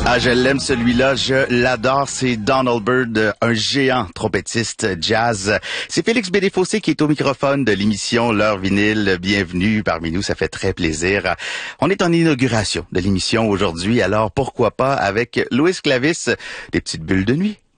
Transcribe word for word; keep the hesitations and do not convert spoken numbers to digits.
Ah, je l'aime celui-là, je l'adore, c'est Donald Byrd, un géant trompettiste jazz. C'est Félix Bédéfossé qui est au microphone de l'émission L'heure vinyle. Bienvenue parmi nous, ça fait très plaisir. On est en inauguration de l'émission aujourd'hui, alors pourquoi pas avec Louis Clavis, des petites bulles de nuit.